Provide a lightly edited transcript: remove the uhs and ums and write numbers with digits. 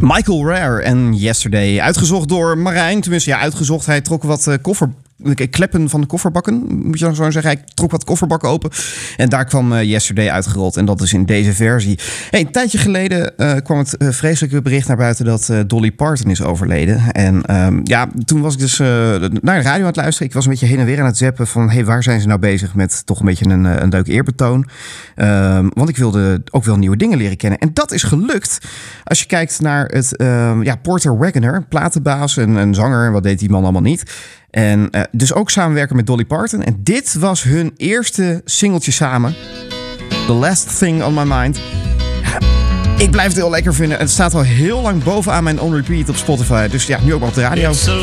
Michael Rare en Yesterday. Uitgezocht door Marijn. Tenminste, ja, uitgezocht. Hij trok wat kleppen van de kofferbakken. Moet je dan zo zeggen. Hij trok wat kofferbakken open. En daar kwam Yesterday uitgerold. En dat is in deze versie. Hey, een tijdje geleden kwam het vreselijke bericht naar buiten dat Dolly Parton is overleden. En toen was ik dus naar de radio aan het luisteren. Ik was een beetje heen en weer aan het zappen van hey, waar zijn ze nou bezig met toch een beetje een leuk eerbetoon. Want ik wilde ook wel nieuwe dingen leren kennen. En dat is gelukt. Als je kijkt naar het Porter Wagoner, platenbaas en een zanger. Wat deed die man allemaal niet? En dus ook samenwerken met Dolly Parton. En dit was hun eerste singeltje samen. The Last Thing on My Mind. Ik blijf het heel lekker vinden. Het staat al heel lang bovenaan mijn on repeat op Spotify. Dus ja, nu ook op de radio.